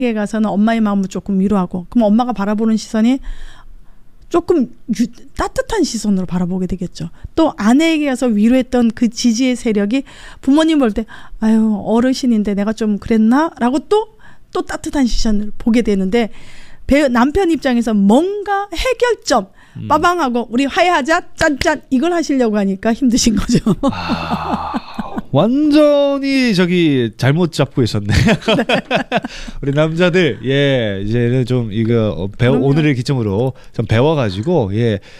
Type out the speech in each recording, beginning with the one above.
아내에게 가서는 엄마의 마음을 조금 위로하고, 그럼 엄마가 바라보는 시선이 조금 따뜻한 시선으로 바라보게 되겠죠. 또 아내에게 가서 위로했던 그 지지의 세력이 부모님 볼 때 아유 어르신인데 내가 좀 그랬나? 라고 또 따뜻한 시선을 보게 되는데, 남편 입장에서 뭔가 해결점 빠방하고 우리 화해하자 짠짠 이걸 하시려고 하니까 힘드신 거죠. 완전히 잘못 잡고 있었네. 네. 우리 남자들 이제는 좀 이거 오늘을 기점으로 좀 배워가지고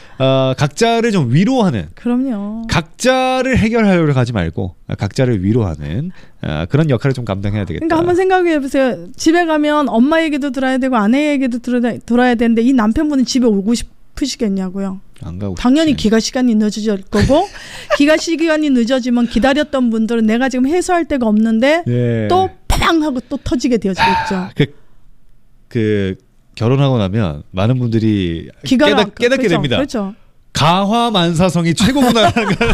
각자를 좀 위로하는. 그럼요. 각자를 해결하려고 하지 말고 각자를 위로하는 그런 역할을 좀 감당해야 되겠다. 그러니까 한번 생각해 보세요. 집에 가면 엄마 얘기도 들어야 되고 아내 얘기도 들어야 되는데 이 남편분은 집에 오고 싶으시겠냐고요. 안 가고 당연히 싶지. 기가 시간이 늦어질 거고 기가 시간이 늦어지면 기다렸던 분들은 내가 지금 해소할 데가 없는데 또 팡 하고 또 터지게 되어지겠죠. 그 결혼하고 나면 많은 분들이 깨닫게 그렇죠, 됩니다. 그렇죠. 가화만사성이 최고구나라는 걸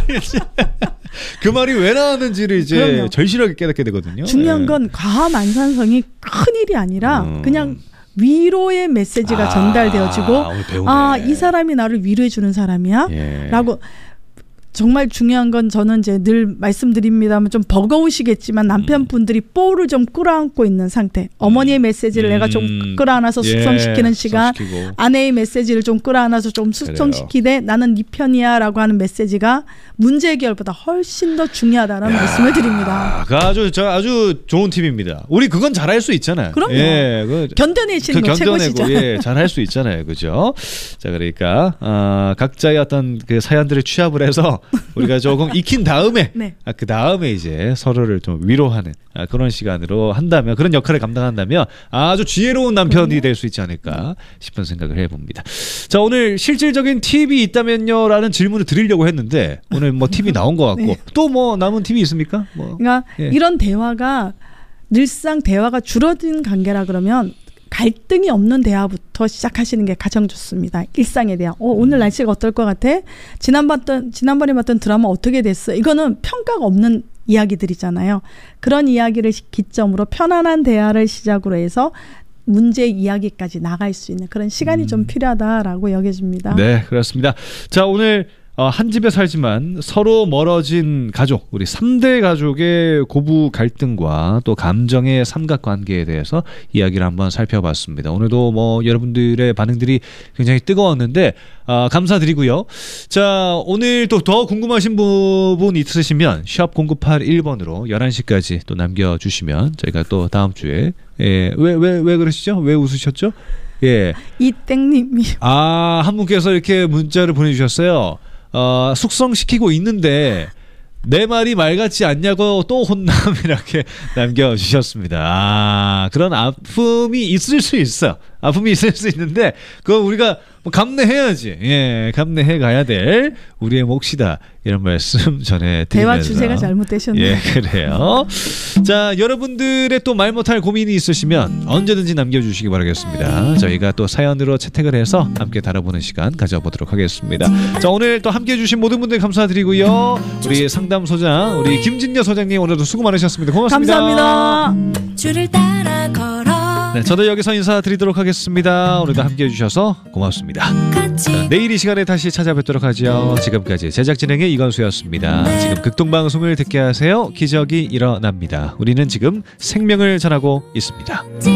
그 말이 왜 나왔는지를 이제 그럼요. 절실하게 깨닫게 되거든요. 중요한 건 가화만사성이 큰 일이 아니라 그냥 위로의 메시지가 전달되어지고 이 사람이 나를 위로해 주는 사람이야 라고. 정말 중요한 건 저는 이제 늘 말씀드립니다만 좀 버거우시겠지만 남편분들이 볼을 좀 끌어안고 있는 상태. 어머니의 메시지를 내가 좀 끌어안아서 숙성시키는 시간, 아내의 메시지를 좀 끌어안아서 좀 숙성시키되 나는 네 편이야 라고 하는 메시지가 문제 해결보다 훨씬 더 중요하다는 말씀을 드립니다. 아주 좋은 팁입니다. 우리 그건 잘할 수 있잖아요. 그럼요. 견뎌내시는 거 최고시죠. 잘할 수 있잖아요. 그죠? 자, 그러니까 각자의 어떤 그 사연들을 취합을 해서 우리가 조금 익힌 다음에 그 다음에 이제 서로를 좀 위로하는 그런 시간으로 한다면, 그런 역할을 감당한다면 아주 지혜로운 남편이 될 수 있지 않을까 싶은 생각을 해봅니다. 자, 오늘 실질적인 팁이 있다면요 라는 질문을 드리려고 했는데 오늘 뭐 팁이 나온 것 같고 또 뭐 남은 팁이 있습니까? 그러니까 이런 대화가 늘상 대화가 줄어든 관계라 그러면 갈등이 없는 대화부터 시작하시는 게 가장 좋습니다. 일상에 대한 오늘 날씨가 어떨 것 같아? 지난번에 봤던 드라마 어떻게 됐어? 이거는 평가가 없는 이야기들이잖아요. 그런 이야기를 기점으로 편안한 대화를 시작으로 해서 문제 이야기까지 나갈 수 있는 그런 시간이 좀 필요하다라고 여겨집니다. 네, 그렇습니다. 자, 오늘 한 집에 살지만 서로 멀어진 가족, 우리 3대 가족의 고부 갈등과 또 감정의 삼각관계에 대해서 이야기를 한번 살펴봤습니다. 오늘도 뭐 여러분들의 반응들이 굉장히 뜨거웠는데 감사드리고요. 자, 오늘 또 더 궁금하신 부분 있으시면 샵 0981번으로 11시까지 또 남겨주시면 저희가 또 다음 주에 왜 그러시죠? 왜 웃으셨죠? 이땡님이 한 분께서 이렇게 문자를 보내주셨어요. 숙성시키고 있는데 내 말이 말 같지 않냐고 또 혼남 이렇게 남겨주셨습니다. 그런 아픔이 있을 수 있어. 아픔이 있을 수 있는데 그거 우리가 감내해야지. 감내해 가야 될 우리의 몫이다. 이런 말씀 전해드리면서 대화 주제가 잘못되셨네요. 그래요. 자, 여러분들의 또 말 못할 고민이 있으시면 언제든지 남겨주시기 바라겠습니다. 저희가 또 사연으로 채택을 해서 함께 다뤄보는 시간 가져보도록 하겠습니다. 자, 오늘 또 함께해 주신 모든 분들 감사드리고요. 우리 상담소장 우리 김진여 소장님 오늘도 수고 많으셨습니다. 고맙습니다. 감사합니다. 줄을 따라 걸어 네, 저도 여기서 인사드리도록 하겠습니다. 오늘도 함께해 주셔서 고맙습니다. 자, 내일 이 시간에 다시 찾아뵙도록 하죠. 지금까지 제작 진행의 이건수였습니다. 지금 극동방송을 듣게 하세요. 기적이 일어납니다. 우리는 지금 생명을 전하고 있습니다.